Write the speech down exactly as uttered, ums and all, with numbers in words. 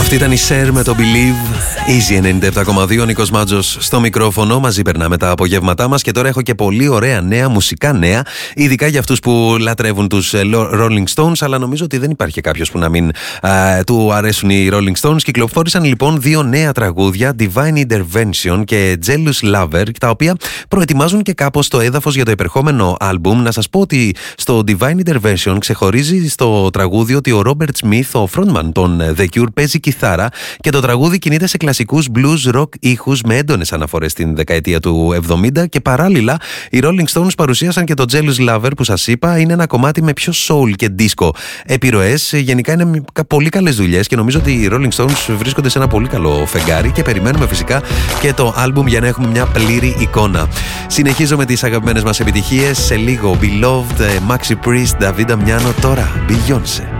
Αυτή ήταν η Cher με το Believe. Easy ενενήντα επτά κόμμα δύο, Νίκος Μάτζος στο μικρόφωνο. Μαζί περνάμε τα απογεύματά μας και τώρα έχω και πολύ ωραία νέα, μουσικά νέα. Ειδικά για αυτούς που λατρεύουν τους Rolling Stones, αλλά νομίζω ότι δεν υπάρχει κάποιος που να μην α, του αρέσουν οι Rolling Stones. Κυκλοφόρησαν λοιπόν δύο νέα τραγούδια, Divine Intervention και Jealous Lover, τα οποία προετοιμάζουν και κάπως το έδαφος για το επερχόμενο άλμπουμ. Να σας πω ότι στο Divine Intervention ξεχωρίζει στο τραγούδι ότι ο Robert Smith, ο frontman των The Cure, παίζει κιθάρα και το τραγούδι κινείται σε κλασικούς blues rock ήχους με έντονες αναφορές στην δεκαετία του εβδομήντα και παράλληλα οι Rolling Stones παρουσίασαν και το Jealous Lover που σας είπα είναι ένα κομμάτι με πιο soul και disco επιρροές. Γενικά είναι πολύ καλές δουλειές και νομίζω ότι οι Rolling Stones βρίσκονται σε ένα πολύ καλό φεγγάρι και περιμένουμε φυσικά και το άλμπουμ για να έχουμε μια πλήρη εικόνα. Συνεχίζω με τις αγαπημένες μας επιτυχίες σε λίγο. Beloved, Maxi Priest, David Damiano, τώρα Beyoncé.